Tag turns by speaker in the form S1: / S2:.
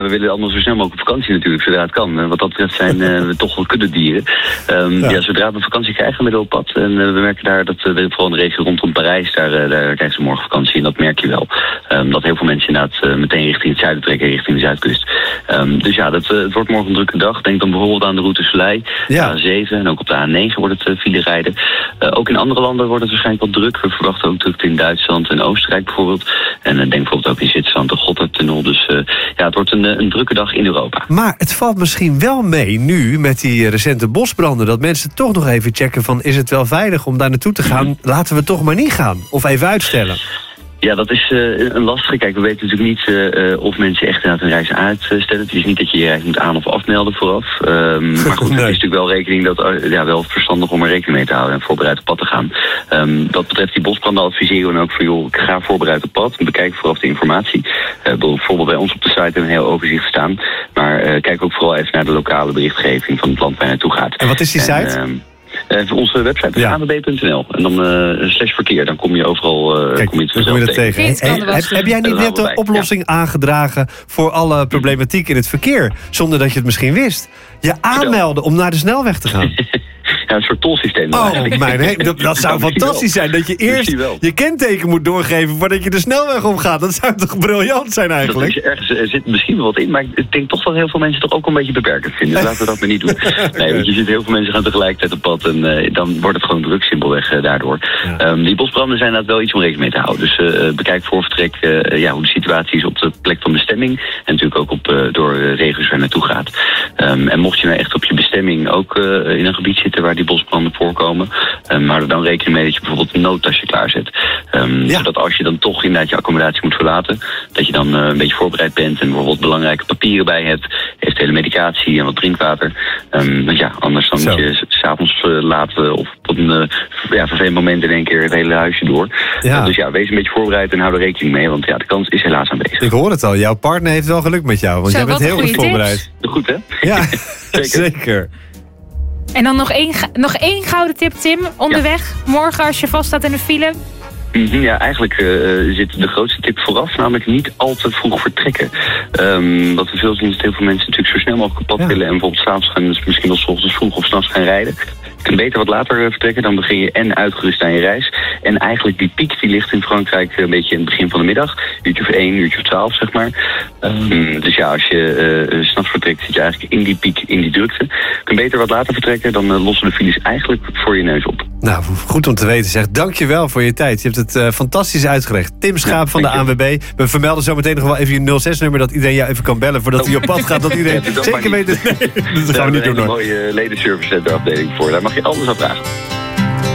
S1: We willen allemaal zo snel mogelijk op vakantie natuurlijk, zodra het kan. Wat dat betreft zijn we toch wel kuddedieren. Zodra we vakantie krijgen met op pad. En we merken daar dat vooral in de regio rondom Parijs, daar krijgen ze morgen vakantie. En dat merk je wel. Dat heel veel mensen inderdaad meteen richting het zuiden trekken, richting de zuidkust. Het wordt morgen een drukke dag. Denk dan bijvoorbeeld aan de route Soleil, A7 en ook op de A9 wordt het file rijden. Ook in andere landen wordt het waarschijnlijk wel druk. We verwachten ook drukte in Duitsland en Oostenrijk bijvoorbeeld. En denk bijvoorbeeld ook in Zwitserland de Gotthardtunnel. Dus het wordt een drukke dag in Europa.
S2: Maar het valt misschien wel mee nu met die recente bosbranden, dat mensen toch nog even checken van, is het wel veilig om daar naartoe te gaan? Laten we toch maar niet gaan. Of even uitstellen.
S1: Ja, dat is een lastige. Kijk, we weten natuurlijk niet of mensen echt inderdaad een reis uitstellen. Het is niet dat je je reis moet aan- of afmelden vooraf. Maar goed, het is natuurlijk wel rekening dat wel verstandig om er rekening mee te houden en voorbereid op pad te gaan. Wat betreft die bosbranden adviseren we dan ook van, ik ga voorbereid op pad en bekijk vooraf de informatie. Bijvoorbeeld bij ons op de site hebben we een heel overzicht staan. Maar kijk ook vooral even naar de lokale berichtgeving van het land waar je naartoe gaat.
S2: En wat is die site?
S1: Onze website is anwb.nl. En dan /verkeer. Dan kom je overal kom je het tegen.
S2: Heb jij niet net de oplossing aangedragen voor alle problematiek in het verkeer, zonder dat je het misschien wist? Je aanmelden om naar de snelweg te gaan.
S1: Ja, een soort tolsysteem.
S2: Dat zou fantastisch zijn. Dat je eerst je kenteken moet doorgeven voordat je de snelweg omgaat. Dat zou toch briljant zijn eigenlijk?
S1: Er zit misschien wel wat in, maar ik denk toch dat heel veel mensen toch ook een beetje beperkend vinden. Dus laten we dat maar niet doen. Nee, want je ziet heel veel mensen gaan tegelijkertijd op pad en dan wordt het gewoon druk simpelweg daardoor. Ja. Die bosbranden zijn inderdaad wel iets om rekening mee te houden. Dus bekijk voor vertrek hoe de situatie is op de plek van bestemming. En natuurlijk ook door regio's waar je naartoe gaat. En mocht je nou echt op je bestemming ook in een gebied zitten waar die bosbranden voorkomen, hou er dan rekening mee dat je bijvoorbeeld een noodtasje klaarzet. Zodat als je dan toch inderdaad je accommodatie moet verlaten, dat je dan een beetje voorbereid bent en bijvoorbeeld belangrijke papieren bij hebt, eventuele medicatie en wat drinkwater. Want anders dan moet je 's avonds laten of op een vervelend moment in één keer het hele huisje door. Dus wees een beetje voorbereid en hou er rekening mee, want de kans is helaas aanwezig.
S2: Ik hoor het al, jouw partner heeft wel geluk met jou, want jij bent heel goed voorbereid.
S1: Goed, hè?
S2: Ja, zeker.
S3: En dan nog één gouden tip, Tim, onderweg. Morgen als je vaststaat in de file.
S1: Ja, eigenlijk zit de grootste tip vooraf, namelijk niet al te vroeg vertrekken. Wat we veel zien is dat heel veel mensen natuurlijk zo snel mogelijk op pad willen en bijvoorbeeld 's avonds gaan, dus misschien wel 's ochtends vroeg of 's nachts gaan rijden. Je kunt beter wat later vertrekken, dan begin je en uitgerust aan je reis. En eigenlijk die piek die ligt in Frankrijk een beetje in het begin van de middag. Uurtje of 1, uurtje of 12, zeg maar. Dus als je 's nachts vertrekt, zit je eigenlijk in die piek, in die drukte. Je kunt beter wat later vertrekken, dan lossen de files eigenlijk voor je neus op.
S2: Nou, goed om te weten, zeg. Dank je wel voor je tijd. Je hebt het fantastisch uitgelegd. Tim Schaap van de ANWB. We vermelden zo meteen nog wel even je 06-nummer, dat iedereen jou even kan bellen voordat hij op pad gaat. Dat iedereen zeker weet. Nee, dat gaan we niet doen.
S1: Daar een mooie ledenservice afdeling voor. Daar mag je alles aan vragen.